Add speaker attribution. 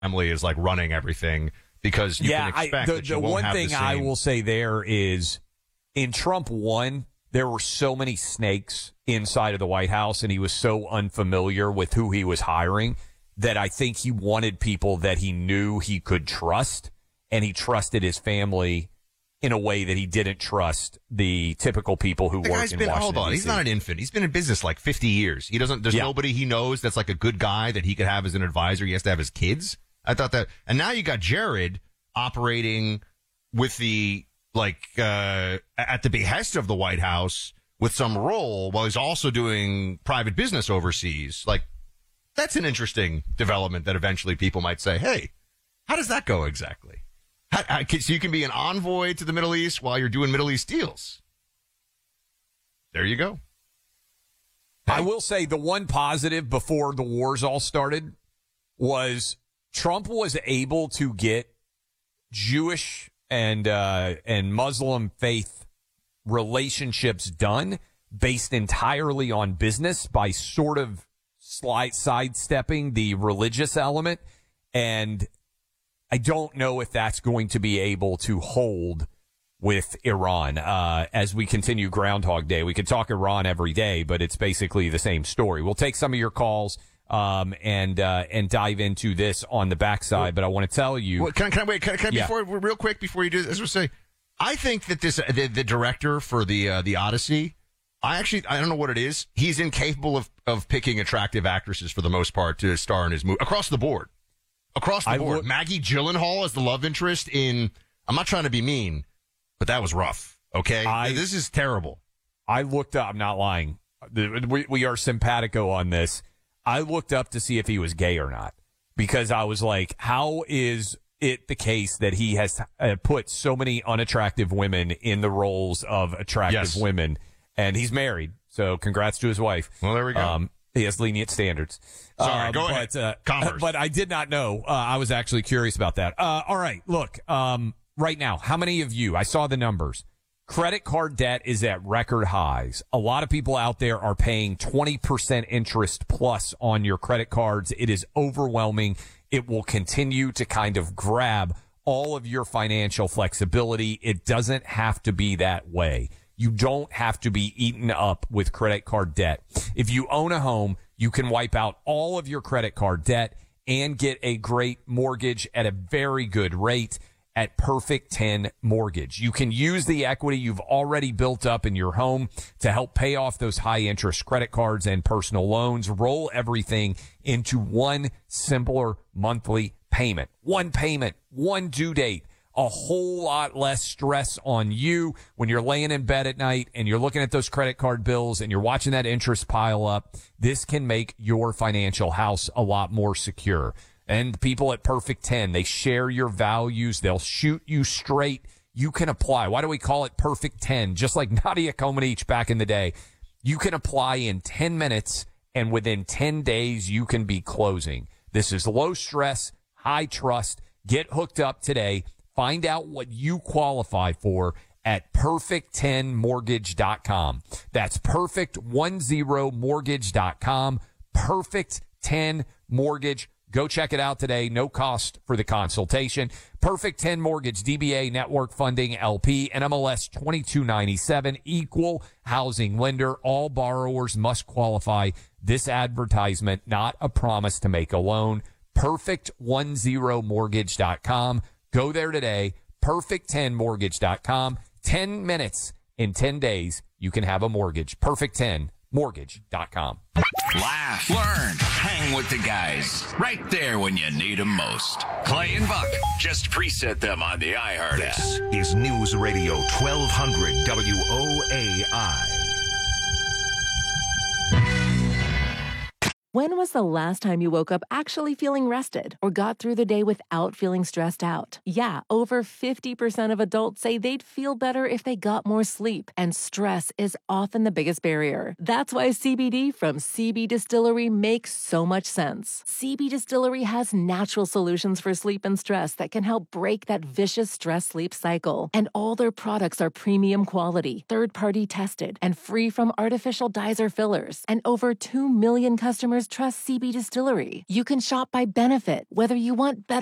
Speaker 1: family is like running everything because you can expect that you won't have the same.
Speaker 2: The one thing I will say there is in Trump 1, there were so many snakes inside of the White House, and he was so unfamiliar with who he was hiring that I think he wanted people that he knew he could trust, and he trusted his family in a way that he didn't trust the typical people who work in Washington,
Speaker 1: hold on.
Speaker 2: DC.
Speaker 1: He's not an infant. He's been in business like 50 years. There's nobody he knows that's like a good guy that he could have as an advisor. He has to have his kids. I thought that. And now you got Jared operating with the, at the behest of the White House with some role while he's also doing private business overseas. Like, that's an interesting development that eventually people might say, hey, how does that go exactly? So you can be an envoy to the Middle East while you're doing Middle East deals. There you go.
Speaker 2: I will say the one positive before the wars all started was Trump was able to get Jewish and Muslim faith relationships done based entirely on business by sort of sidestepping the religious element. And I don't know if that's going to be able to hold with Iran as we continue Groundhog Day. We could talk Iran every day, but it's basically the same story. We'll take some of your calls and dive into this on the backside. But I want to tell you,
Speaker 1: can I before real quick before you do this? I was say, I think that the director for the Odyssey, I don't know what it is. He's incapable of picking attractive actresses for the most part to star in his movie across the board. Maggie Gyllenhaal as the love interest in, I'm not trying to be mean, but that was rough. Okay. This is terrible.
Speaker 2: I looked up, I'm not lying. We are simpatico on this. I looked up to see if he was gay or not because I was like, how is it the case that he has put so many unattractive women in the roles of attractive women? And he's married. So congrats to his wife.
Speaker 1: Well, there we go.
Speaker 2: He has lenient standards.
Speaker 1: Sorry, go ahead. Commerce.
Speaker 2: But I did not know. I was actually curious about that. All right. Look, right now, how many of you, I saw the numbers. Credit card debt is at record highs. A lot of people out there are paying 20% interest plus on your credit cards. It is overwhelming. It will continue to kind of grab all of your financial flexibility. It doesn't have to be that way. You don't have to be eaten up with credit card debt. If you own a home, you can wipe out all of your credit card debt and get a great mortgage at a very good rate at Perfect 10 Mortgage. You can use the equity you've already built up in your home to help pay off those high interest credit cards and personal loans. Roll everything into one simpler monthly payment. One payment, one due date. A whole lot less stress on you when you're laying in bed at night and you're looking at those credit card bills and you're watching that interest pile up. This can make your financial house a lot more secure. And people at Perfect 10, they share your values. They'll shoot you straight. You can apply. Why do we call it Perfect 10? Just like Nadia Comaneci back in the day. You can apply in 10 minutes and within 10 days you can be closing. This is low stress, high trust. Get hooked up today. Find out what you qualify for at perfect10mortgage.com. That's perfect10mortgage.com. Perfect 10 Mortgage. Go check it out today. No cost for the consultation. Perfect 10 Mortgage, DBA Network Funding LP, NMLS 2297, equal housing lender. All borrowers must qualify. This advertisement, not a promise to make a loan. Perfect10mortgage.com. Go there today, perfect10mortgage.com. 10 minutes in 10 days, you can have a mortgage. Perfect10mortgage.com.
Speaker 3: Laugh, learn, hang with the guys. Right there when you need them most. Clay and Buck. Just preset them on the iHeart app.
Speaker 4: This is News Radio 1200 WOAI.
Speaker 5: When was the last time you woke up actually feeling rested or got through the day without feeling stressed out? Yeah, over 50% of adults say they'd feel better if they got more sleep, and stress is often the biggest barrier. That's why CBD from CB Distillery makes so much sense. CB Distillery has natural solutions for sleep and stress that can help break that vicious stress-sleep cycle. And all their products are premium quality, third-party tested, and free from artificial dyes or fillers. And over 2 million customers customers trust CB Distillery. You can shop by benefit, whether you want better